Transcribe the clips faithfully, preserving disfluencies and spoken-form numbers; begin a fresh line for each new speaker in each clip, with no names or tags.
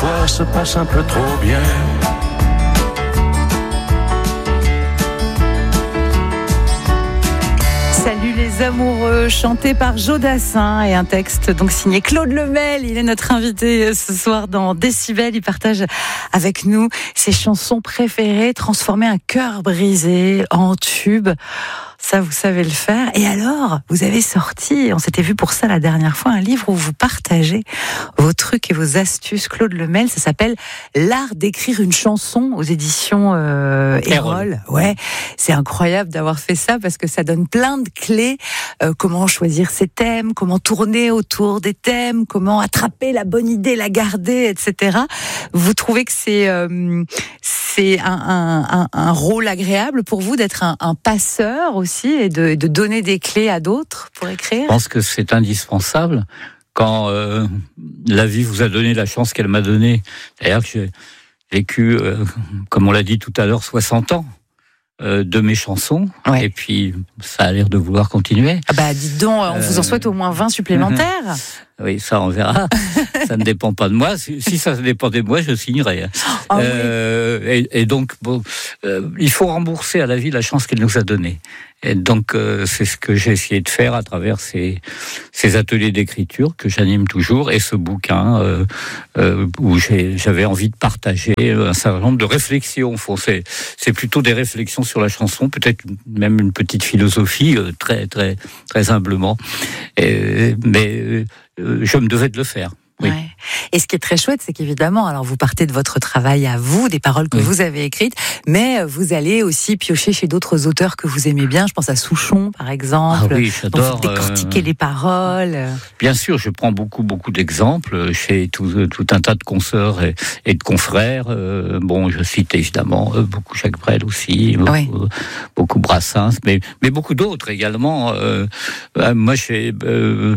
parfois se passe un peu trop bien.
Salut les amoureux, chanté par Joe Dassin et un texte donc signé Claude Lemel. Il est notre invité ce soir dans Décibel. Il partage avec nous ses chansons préférées, transformer un cœur brisé en tube. Ça, vous savez le faire. Et alors, vous avez sorti, on s'était vu pour ça la dernière fois, un livre où vous partagez vos trucs et vos astuces. Claude Lemel, ça s'appelle L'art d'écrire une chanson aux éditions euh, Erol. Ouais, c'est incroyable d'avoir fait ça parce que ça donne plein de clés. Euh, comment choisir ses thèmes, comment tourner autour des thèmes, comment attraper la bonne idée, la garder, et cetera. Vous trouvez que c'est euh, c'est un, un, un, un rôle agréable pour vous d'être un, un passeur aussi et de, de donner des clés à d'autres pour écrire?
Je pense que c'est indispensable quand euh, la vie vous a donné la chance qu'elle m'a donnée. D'ailleurs, j'ai vécu, euh, comme on l'a dit tout à l'heure, soixante ans euh, de mes chansons. Ouais. Et puis, ça a l'air de vouloir continuer.
Ah bah, dites donc, on euh... vous en souhaite au moins vingt supplémentaires.
Oui, ça, on verra. Ça ne dépend pas de moi. Si, si ça dépendait de moi, je signerais.
Oh,
euh, oui. et, et donc, bon, euh, il faut rembourser à la vie la chance qu'elle nous a donnée. Et donc, euh, c'est ce que j'ai essayé de faire à travers ces, ces ateliers d'écriture que j'anime toujours et ce bouquin euh, euh, où j'ai, j'avais envie de partager un certain nombre de réflexions. Faut, c'est, c'est plutôt des réflexions sur la chanson, peut-être même une petite philosophie, euh, très, très, très humblement. Et, mais euh, je me devais de le faire. Oui.
Ouais. Et ce qui est très chouette, c'est qu'évidemment, alors vous partez de votre travail à vous, des paroles que oui. vous avez écrites, mais vous allez aussi piocher chez d'autres auteurs que vous aimez bien. Je pense à Souchon, par exemple.
Ah oui, j'adore.
Vous décortiquez euh... les paroles.
Bien sûr, je prends beaucoup, beaucoup d'exemples chez tout, tout un tas de consoeurs et, et de confrères. Euh, bon, je cite évidemment beaucoup Jacques Brel aussi, beaucoup, oui. beaucoup Brassens, mais, mais beaucoup d'autres également. Euh, moi, j'ai euh,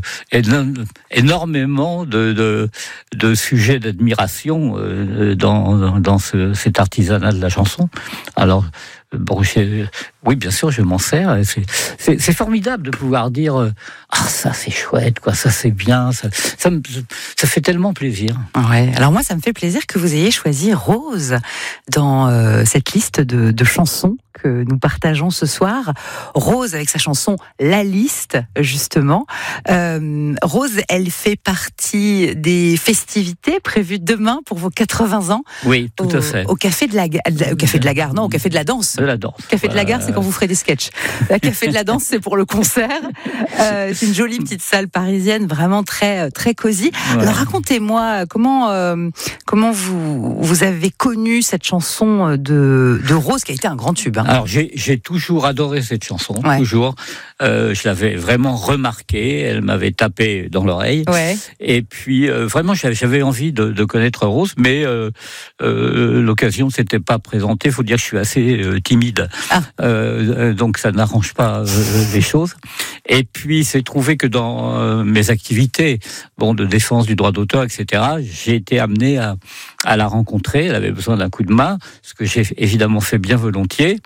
énormément de, de de sujets d'admiration euh, dans, dans ce, cet artisanat de la chanson. Alors, bon, oui, bien sûr, je m'en sers. C'est, c'est, c'est formidable de pouvoir dire euh, ah, ça c'est chouette, quoi, ça c'est bien, ça, ça, me, ça fait tellement plaisir.
Ouais. Alors moi, ça me fait plaisir que vous ayez choisi Rose dans euh, cette liste de, de chansons que nous partageons ce soir. Rose avec sa chanson La Liste, justement. Euh, Rose, elle fait partie des festivités prévues demain pour vos quatre-vingts ans.
Oui, tout
au,
à fait.
Au café de la, au café de la gare, non, au café de la danse.
De la danse.
Café voilà. de la gare, c'est quand vous ferez des sketchs. Le café de la danse, c'est pour le concert. Euh, c'est une jolie petite salle parisienne, vraiment très très cosy. Ouais. Alors racontez-moi comment euh, comment vous vous avez connu cette chanson de de Rose qui a été un grand tube. Hein.
Alors j'ai j'ai toujours adoré cette chanson, ouais. toujours. Euh, je l'avais vraiment remarquée, elle m'avait tapé dans l'oreille. Ouais. Et puis euh, vraiment j'avais, j'avais envie de, de connaître Rose, mais euh, euh, l'occasion s'était pas présentée. Il faut dire que je suis assez euh, timide, ah. euh, donc ça n'arrange pas euh, les choses. Et puis c'est trouvé que dans euh, mes activités, bon, de défense du droit d'auteur, et cetera, j'ai été amené à à la rencontrer. Elle avait besoin d'un coup de main, ce que j'ai évidemment fait bien volontiers.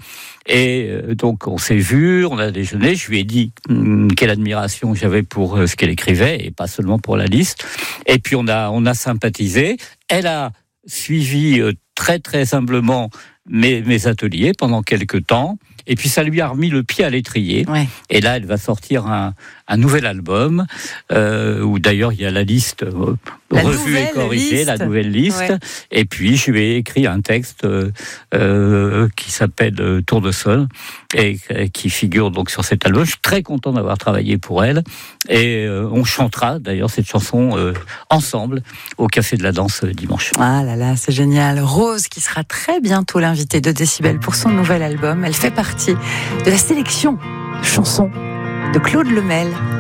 Et donc on s'est vu, on a déjeuné, je lui ai dit hum, quelle admiration j'avais pour euh, ce qu'elle écrivait et pas seulement pour La Liste. Et puis on a on a sympathisé. Elle a suivi euh, très très humblement mes mes ateliers pendant quelques temps. Et puis ça lui a remis le pied à l'étrier. Ouais. Et là, elle va sortir un, un nouvel album, euh, où d'ailleurs il y a la liste euh,
la
revue et corrigée, liste. la nouvelle liste. Ouais. Et puis je lui ai écrit un texte euh, euh, qui s'appelle euh, Tour de Sol et euh, qui figure donc sur cet album. Je suis très content d'avoir travaillé pour elle. Et euh, on chantera d'ailleurs cette chanson euh, ensemble au Café de la Danse euh, dimanche.
Ah là là, c'est génial. Rose qui sera très bientôt l'invitée de Décibel pour son nouvel album. Elle fait partie de la sélection de chansons de Claude Lemel.